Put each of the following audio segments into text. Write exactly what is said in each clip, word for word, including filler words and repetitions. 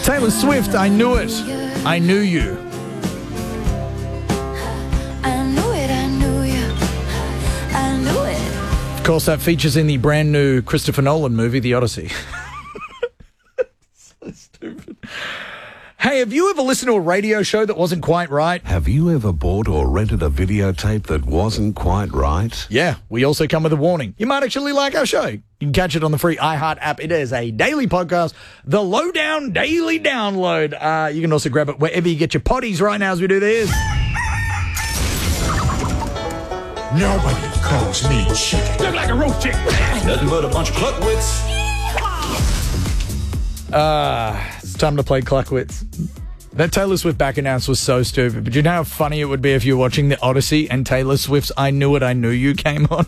Taylor Swift, I Knew It. I Knew You. I knew it, I knew you. I knew it. Of course, that features in the brand new Christopher Nolan movie, The Odyssey. So stupid. Hey, have you ever listened to a radio show that wasn't quite right? Have you ever bought or rented a videotape that wasn't quite right? Yeah, we also come with a warning. You might actually like our show. You can catch it on the free iHeart app. It is a daily podcast, the Lowdown Daily Download. Uh, you can also grab it wherever you get your potties right now as we do this. Nobody calls me chicken. Look like a roast chicken. Nothing but a bunch of cluckwits. Uh, it's time to play Cluckwits. That Taylor Swift back announce was so stupid. But you know how funny it would be if you were watching The Odyssey and Taylor Swift's I Knew It, I Knew You came on?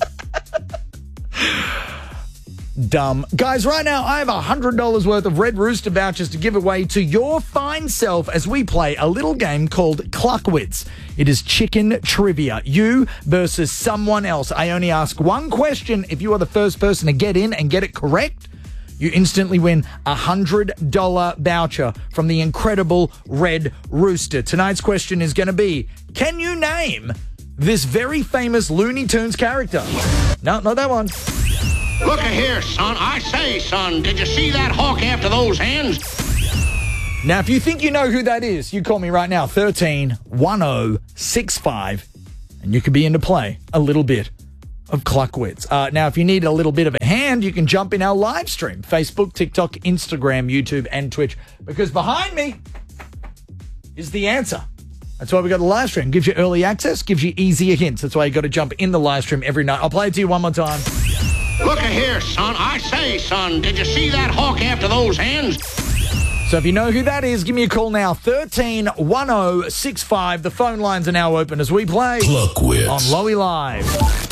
Dumb. Guys, right now I have one hundred dollars worth of Red Rooster vouchers to give away to your fine self as we play a little game called Cluckwits. It is chicken trivia. You versus someone else. I only ask one question. If you are the first person to get in and get it correct, you instantly win a one hundred dollars voucher from the incredible Red Rooster. Tonight's question is going to be, can you name this very famous Looney Tunes character? No, not that one. Look here, son. I say, son, did you see that hawk after those hens? Now, if you think you know who that is, you call me right now, thirteen one oh six five, and you could be into play a little bit of Cluckwits. Uh, now, if you need a little bit of a hand, you can jump in our live stream, Facebook, TikTok, Instagram, YouTube, and Twitch, because behind me is the answer. That's why we got the live stream. Gives you early access, gives you easier hints. That's why you got to jump in the live stream every night. I'll play it to you one more time. Look here, son. I say, son, did you see that hawk after those hens? So if you know who that is, give me a call now, thirteen one oh six five. The phone lines are now open as we play Cluckwits on Lowy Live.